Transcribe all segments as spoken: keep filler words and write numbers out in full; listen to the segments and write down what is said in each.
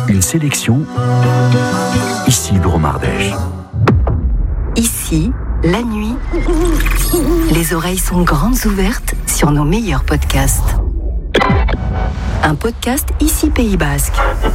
Une sélection ici Dromardèche. Ici, la nuit, les oreilles sont grandes ouvertes sur nos meilleurs podcasts. Un podcast ici Pays Basque.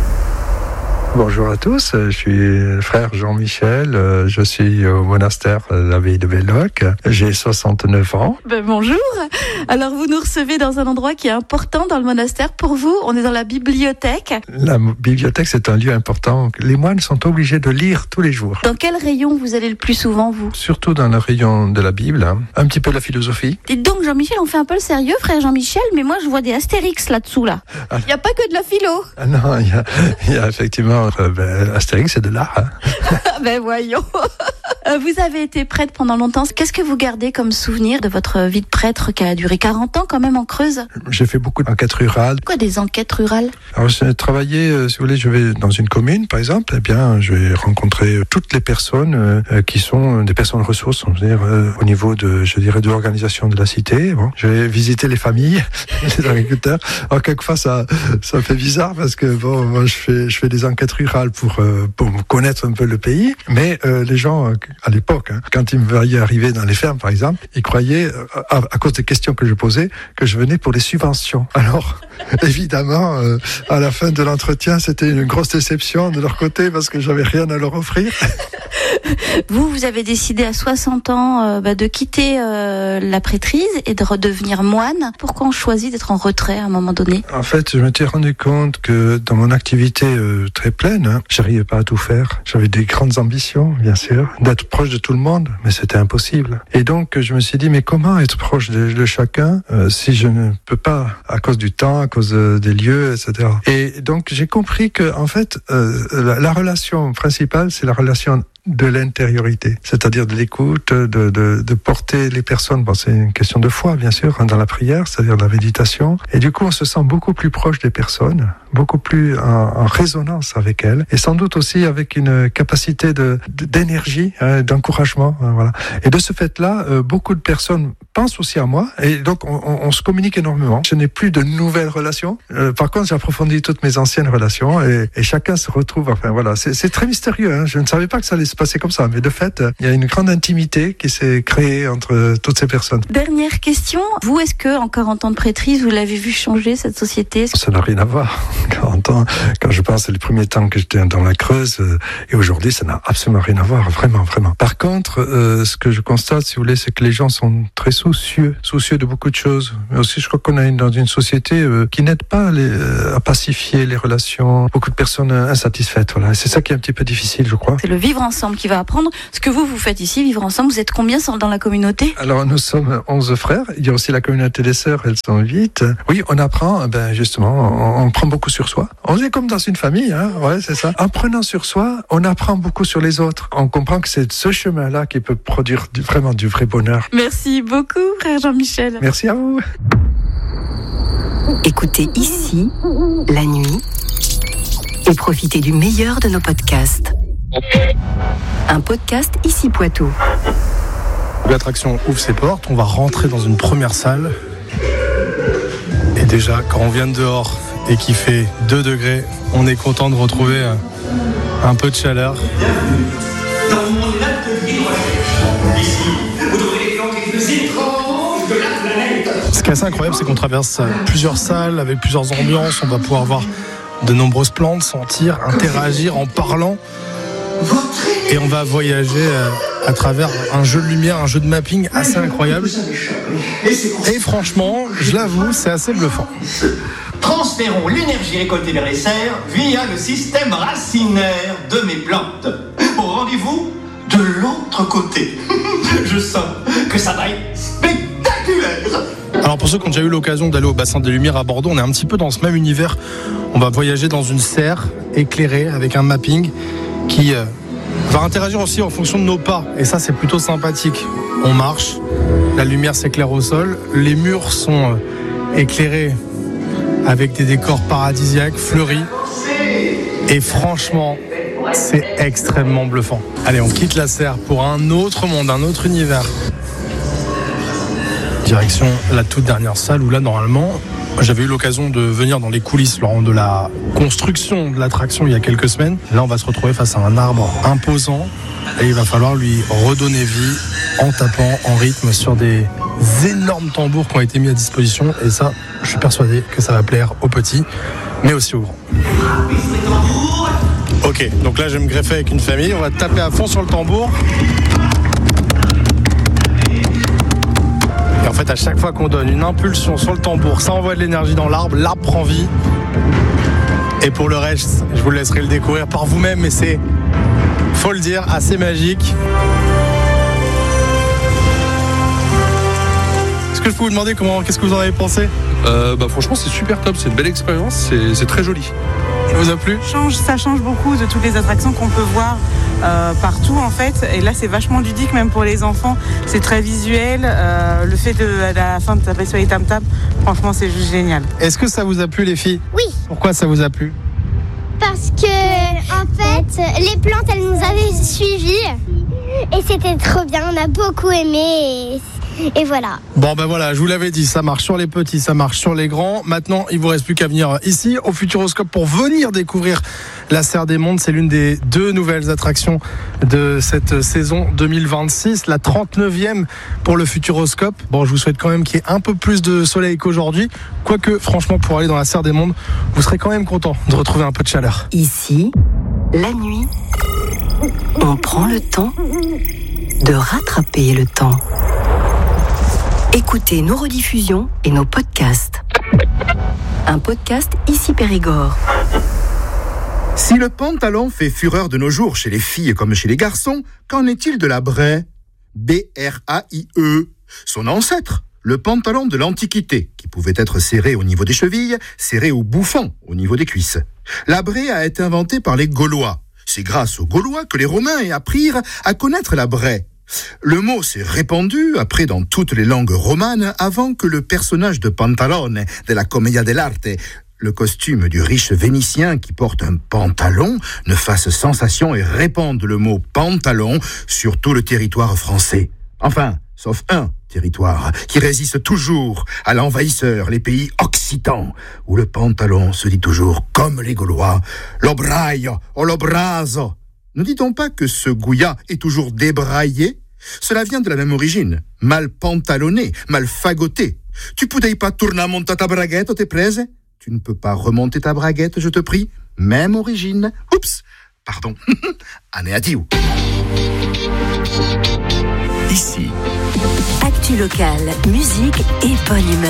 Bonjour à tous, je suis le frère Jean-Michel, je suis au monastère de l'abbaye de Belloc, j'ai soixante-neuf ans. Ben bonjour, alors vous nous recevez dans un endroit qui est important dans le monastère pour vous, on est dans la bibliothèque. La bibliothèque c'est un lieu important, les moines sont obligés de lire tous les jours. Dans quel rayon vous allez le plus souvent vous ? Surtout dans le rayon de la Bible, hein. Un petit peu de la philosophie. Dites donc Jean-Michel, on fait un peu le sérieux frère Jean-Michel, mais moi je vois des astérix là-dessous là. Il n'y a pas que de la philo. Ah non, il y a, il y a effectivement... Euh, ben, Astérix, c'est de l'art. Hein. Ben voyons. Vous avez été prêtre pendant longtemps. Qu'est-ce que vous gardez comme souvenir de votre vie de prêtre qui a duré quarante ans quand même en Creuse ? J'ai fait beaucoup d'enquêtes rurales. Quoi, des enquêtes rurales ? Alors, j'ai travaillé, euh, si vous voulez, je vais dans une commune, par exemple, eh bien, je vais rencontrer toutes les personnes euh, qui sont des personnes ressources, on veut dire, euh, au niveau de, je dirais, de l'organisation de la cité. Bon, je vais visiter les familles, les agriculteurs. Alors, quelquefois, ça, ça fait bizarre parce que, bon, moi, je fais, je fais des enquêtes rurales pour, euh, pour connaître un peu le pays. Mais euh, les gens, à l'époque, hein, quand ils me voyaient arriver dans les fermes, par exemple, ils croyaient, à, à cause des questions que je posais, que je venais pour les subventions. Alors, évidemment, euh, à la fin de l'entretien, c'était une grosse déception de leur côté parce que j'avais rien à leur offrir. Vous, vous avez décidé à soixante ans euh, bah, de quitter euh, la prêtrise et de redevenir moine. Pourquoi on choisit d'être en retrait à un moment donné ? En fait, je m'étais rendu compte que dans mon activité euh, très pleine, hein, j'arrivais pas à tout faire. J'avais des grandes ambitions, bien sûr, d'être proche de tout le monde, mais c'était impossible. Et donc, je me suis dit, mais comment être proche de, de chacun euh, si je ne peux pas, à cause du temps, à cause euh, des lieux, et cetera. Et donc, j'ai compris que, en fait, euh, la, la relation principale, c'est la relation de l'intériorité, c'est-à-dire de l'écoute, de, de, de porter les personnes. Bon, c'est une question de foi, bien sûr, hein, dans la prière, c'est-à-dire de la méditation. Et du coup, on se sent beaucoup plus proche des personnes, beaucoup plus en, en résonance avec elles, et sans doute aussi avec une capacité de, de d'énergie, hein, d'encouragement. Hein, voilà. Et de ce fait-là, euh, beaucoup de personnes pensent aussi à moi, et donc on, on, on se communique énormément. Je n'ai plus de nouvelles relations. Euh, par contre, j'ai approfondi toutes mes anciennes relations, et, et chacun se retrouve. Enfin voilà, c'est, c'est très mystérieux. Hein. Je ne savais pas que ça allait se passer comme ça, mais de fait, il y a une grande intimité qui s'est créée entre toutes ces personnes. Dernière question, vous, est-ce que en quarante ans de prêtrise, vous l'avez vu changer cette société ? Ça n'a rien à voir. quarante ans, quand je pense les premiers temps que j'étais dans la Creuse, euh, et aujourd'hui, ça n'a absolument rien à voir, vraiment, vraiment. Par contre, euh, ce que je constate, si vous voulez, c'est que les gens sont très soucieux, soucieux de beaucoup de choses. Mais aussi, je crois qu'on est dans une société euh, qui n'aide pas les, euh, à pacifier les relations. Beaucoup de personnes insatisfaites, voilà. C'est ça qui est un petit peu difficile, je crois. C'est le vivre ensemble qui va apprendre. Ce que vous, vous faites ici, vivre ensemble, vous êtes combien dans la communauté ? Alors, nous sommes onze frères. Il y a aussi la communauté des sœurs, elles sont huit. Oui, on apprend, ben, justement, on, on prend beaucoup sur soi. On est comme dans une famille, hein, ouais, c'est ça. En prenant sur soi, on apprend beaucoup sur les autres. On comprend que c'est ce chemin-là qui peut produire du, vraiment du vrai bonheur. Merci beaucoup, frère Jean-Michel. Merci à vous. Écoutez ici, la nuit, et profitez du meilleur de nos podcasts. Un podcast ici Poitou. L'attraction ouvre ses portes, on va rentrer dans une première salle. Et déjà, quand on vient de dehors et qu'il fait deux degrés, on est content de retrouver un peu de chaleur. Dans mon atelier, ici, vous devrez les planter les plus étranges de la planète. Ce qui est assez incroyable, c'est qu'on traverse plusieurs salles avec plusieurs ambiances. On va pouvoir voir de nombreuses plantes, sentir, interagir en parlant. Et on va voyager à travers un jeu de lumière, un jeu de mapping assez incroyable. Et franchement, je l'avoue, c'est assez bluffant. Transférons l'énergie récoltée vers les serres via le système racinaire de mes plantes. Au rendez-vous de l'autre côté. Je sens que ça va être spectaculaire. Alors pour ceux qui ont déjà eu l'occasion d'aller au bassin des Lumières à Bordeaux, on est un petit peu dans ce même univers. On va voyager dans une serre éclairée avec un mapping qui euh, va interagir aussi en fonction de nos pas. Et ça, c'est plutôt sympathique. On marche, la lumière s'éclaire au sol, les murs sont euh, éclairés avec des décors paradisiaques, fleuris. Et franchement, c'est extrêmement bluffant. Allez, on quitte la serre pour un autre monde, un autre univers. Direction la toute dernière salle où là, normalement, J'avais eu l'occasion de venir dans les coulisses lors de la construction de l'attraction il y a quelques semaines. Là, on va se retrouver face à un arbre imposant et il va falloir lui redonner vie en tapant en rythme sur des énormes tambours qui ont été mis à disposition. Et ça, je suis persuadé que ça va plaire aux petits, mais aussi aux grands. Ok, donc là, je vais me greffer avec une famille. On va taper à fond sur le tambour. Et en fait, à chaque fois qu'on donne une impulsion sur le tambour, ça envoie de l'énergie dans l'arbre, l'arbre prend vie. Et pour le reste, je vous laisserai le découvrir par vous-même, mais c'est, faut le dire, assez magique. Est-ce que je peux vous demander comment, qu'est-ce que vous en avez pensé ? euh, bah, Franchement, c'est super top, c'est une belle expérience, c'est, c'est très joli. Ça vous a plu ? change, Ça change beaucoup de toutes les attractions qu'on peut voir euh, partout en fait. Et là, c'est vachement ludique même pour les enfants. C'est très visuel. Euh, le fait de, à la fin de taper sur les tam-tams, franchement, c'est juste génial. Est-ce que ça vous a plu, les filles ? Oui. Pourquoi ça vous a plu ? Parce que, en fait, les plantes, elles nous avaient suivis. Et c'était trop bien. On a beaucoup aimé. Et... Et voilà. Bon ben voilà, je vous l'avais dit, ça marche sur les petits, ça marche sur les grands. Maintenant, il vous reste plus qu'à venir ici au Futuroscope pour venir découvrir la Serre des Mondes. C'est l'une des deux nouvelles attractions de cette saison deux mille vingt-six, la trente-neuvième pour le Futuroscope. Bon, je vous souhaite quand même qu'il y ait un peu plus de soleil qu'aujourd'hui. Quoique, franchement, pour aller dans la Serre des Mondes, vous serez quand même content de retrouver un peu de chaleur. Ici, la nuit, on prend le temps de rattraper le temps. Écoutez nos rediffusions et nos podcasts. Un podcast Ici Périgord. Si le pantalon fait fureur de nos jours chez les filles comme chez les garçons, qu'en est-il de la braie ? B R A I E. Son ancêtre, le pantalon de l'Antiquité, qui pouvait être serré au niveau des chevilles, serré au bouffon au niveau des cuisses. La braie a été inventée par les Gaulois. C'est grâce aux Gaulois que les Romains apprirent à connaître la braie. Le mot s'est répandu après dans toutes les langues romanes avant que le personnage de Pantalone de la Commedia dell'arte, le costume du riche Vénitien qui porte un pantalon, ne fasse sensation et répande le mot pantalon sur tout le territoire français. Enfin, sauf un territoire qui résiste toujours à l'envahisseur, les pays occitans, où le pantalon se dit toujours comme les Gaulois, l'obraio o l'obraso. Ne dit-on pas que ce gouillat est toujours débraillé ? Cela vient de la même origine, mal pantalonné, mal fagoté. Tu pouvais pas tourner monter ta braguette, t'es prese ? Tu ne peux pas remonter ta braguette, je te prie. Même origine. Oups, pardon. Anéadiou. Ici. Actu locale, musique et bonne humeur.